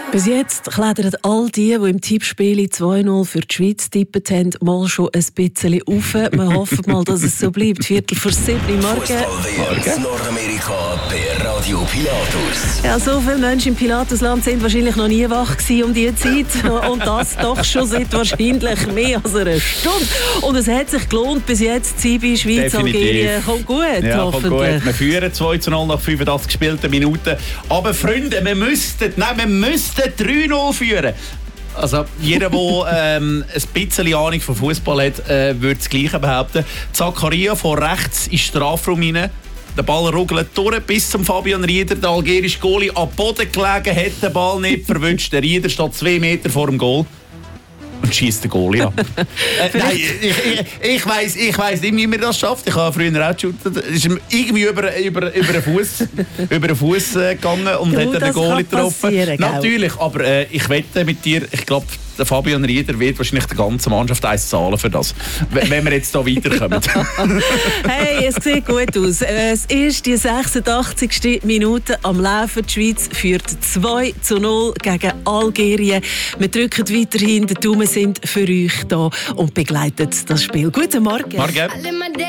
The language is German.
Bis jetzt klettern all die im Tippspiel 2-0 für die Schweiz getippt haben, mal schon ein bisschen auf. Wir hoffen mal, dass es so bleibt. 6:45 morgen. Fußball-WM Nordamerika bei Radio Pilatus. Ja, so viele Menschen im Pilatusland sind wahrscheinlich noch nie wach gewesen um diese Zeit. Und das doch schon seit wahrscheinlich mehr als einer Stunde. Und es hat sich gelohnt bis jetzt. Zibi, Schweiz, Algerien. Kommt gut, ja, hoffentlich. Kommt gut. Wir führen 2-0 nach 85 gespielten Minuten. Aber Freunde, wir müssten 3-0 führen. Also jeder, der ein bisschen Ahnung von Fußball hat, würde das Gleiche behaupten. Zakaria von rechts in den Strafraum rein. Der Ball ruggelt durch bis zum Fabian Rieder. Der algerische Goalie am Boden gelegen, hat den Ball nicht verwünscht. Der Rieder steht 2 Meter vor dem Goal und schießt den Goalie ab. Nein, ich weiss nicht, wie man das schafft. Ich habe früher auch geshootet. Es ist irgendwie über den Fuß gegangen und hat den Goalie getroffen. Natürlich, aber ich wette mit dir, ich glaube, der Fabian Rieder wird wahrscheinlich der ganzen Mannschaft 1 zahlen für das, wenn wir jetzt hier weiterkommen. Hey, es sieht gut aus. Es ist die 86. Minute am Laufen. Die Schweiz führt 2-0 gegen Algerien. Wir drücken weiterhin den Daumen, sind für euch da und begleiten das Spiel. Guten Morgen. Morgen.